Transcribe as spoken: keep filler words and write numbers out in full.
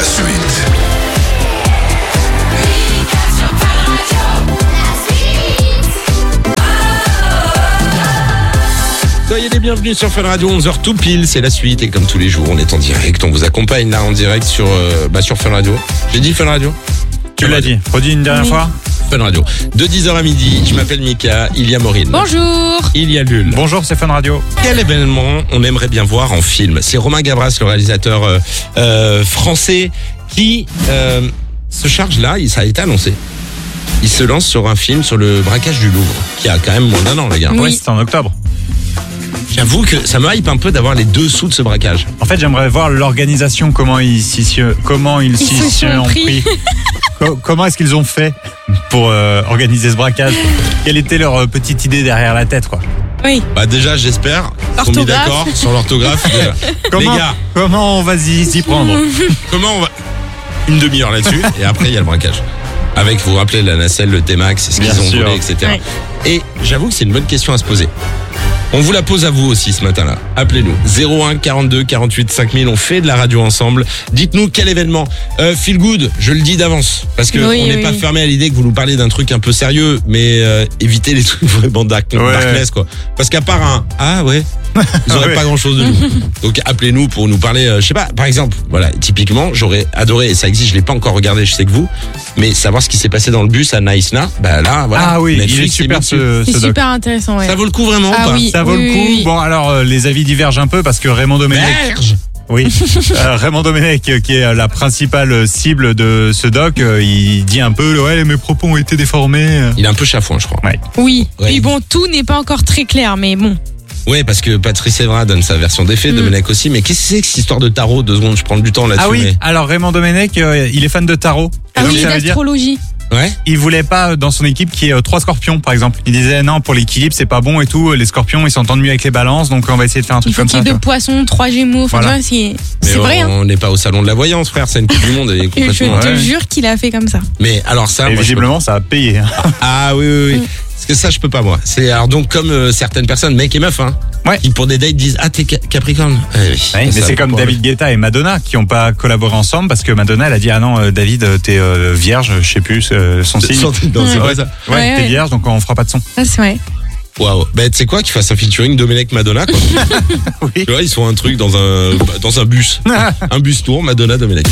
La suite. Soyez les bienvenus sur Fun Radio, onze heures tout pile, c'est la suite. Et comme tous les jours, on est en direct, on vous accompagne là en direct sur, euh, bah, sur Fun Radio. J'ai dit Fun Radio ? Tu l'as dit, redis une dernière Oui. fois. Fun Radio. De dix heures à midi, je m'appelle Mika, il y a Maureen. Bonjour. Il y a Lul. Bonjour, c'est Fun Radio. Quel événement on aimerait bien voir en film ? C'est Romain Gabras, le réalisateur euh, euh, français, qui euh, se charge là, il- ça a été annoncé. Il se lance sur un film sur le braquage du Louvre, qui a quand même moins d'un an, les gars. Oui. Ouais, c'était en octobre. J'avoue que ça me hype un peu d'avoir les dessous de ce braquage. En fait, j'aimerais voir l'organisation, comment ils s'y sont- comment ils s'y se sont sont pris. pris. Co- comment est-ce qu'ils ont fait pour euh, organiser ce braquage ? Quelle était leur euh, petite idée derrière la tête, quoi ? Oui. Bah déjà, j'espère, ils sont mis Orthographe. d'accord sur l'orthographe. Déjà. Comment, Les gars, comment on va s'y s'y prendre ? comment on va... Une demi-heure là-dessus, et après, il y a le braquage. Avec, vous vous rappelez, la nacelle, le T-Max, ce qu'ils Bien ont sûr. volé, et cetera. Ouais. Et j'avoue que c'est une bonne question à se poser. On vous la pose à vous aussi ce matin-là. Appelez-nous. zéro un quarante-deux quarante-huit cinq mille. On fait de la radio ensemble. Dites-nous quel événement. Euh, feel good, je le dis d'avance. Parce que Oui, on n'est oui. pas fermé à l'idée que vous nous parlez d'un truc un peu sérieux, mais euh, évitez les trucs vraiment dark, Ouais. darkness, quoi. Parce qu'à part un ah ouais, vous aurez Ouais. pas grand-chose de nous. Donc appelez-nous pour nous parler. Euh, je sais pas. Par exemple, voilà, typiquement, j'aurais adoré, et ça existe, je l'ai pas encore regardé, je sais que vous, mais savoir ce qui s'est passé dans le bus à Nice Na. Bah là, voilà. Ah oui, il est Netflix s'est super mis dessus. ce, C'est ce doc. super intéressant, ouais. Ça vaut le coup vraiment ou Ah pas? oui. Ça vaut le coup. oui. Bon, alors euh, les avis divergent un peu parce que Raymond Domenech, Berge. oui, euh, Raymond Domenech, euh, qui est la principale cible de ce doc, euh, il dit un peu, ouais, mes propos ont été déformés. Il est un peu chafouin, je crois. Ouais. Oui. Ouais. Puis bon, tout n'est pas encore très clair, mais bon. Ouais, parce que Patrice Evra donne sa version des faits, Mm. Domenech aussi. Mais qu'est-ce que c'est que cette histoire de tarot? Deux secondes, je prends du temps là-dessus. Ah oui, mais- alors Raymond Domenech, euh, il est fan de tarot. Et Ah donc oui, ça veut dire, d'astrologie. Ouais. il voulait pas euh, dans son équipe qu'il y ait euh, trois scorpions, par exemple. Il disait non, pour l'équilibre, c'est pas bon et tout. Les scorpions, ils s'entendent mieux avec les balances, donc on va essayer de faire un Il truc faut comme qu'il y ça. ait tu deux vois. poissons, trois gémeaux. Enfin, Voilà. tu vois, c'est Mais c'est vrai. Hein. on n'est pas au salon de la voyance, frère. C'est une coupe du monde et Et je complètement. te ouais. jure qu'il a fait comme ça. Mais alors ça, Et moi, je visiblement, ça a payé. hein. peux- Ah oui, oui, oui. Mm. Parce que ça, je peux pas moi. C'est alors donc comme euh, certaines personnes, mecs et meufs, hein, Ouais. qui pour des dates disent ah t'es Ca- Capricorne. Eh oui. Ouais, Ça, mais c'est comme pourquoi- David Guetta et Madonna qui ont pas collaboré ensemble parce que Madonna, elle a dit ah non, euh, David, euh, t'es euh, vierge, je sais plus euh, son signe. Son- Non, c'est Ouais. vrai ça. Ouais, Ouais, t'es ouais. vierge, donc on fera pas de son. Ça, c'est vrai. Waouh. Ben tu sais quoi, qu'il fasse un featuring Domenech Madonna quoi. Oui. Tu vois, ils sont un truc dans un dans un bus, un bus tour Madonna Domenech.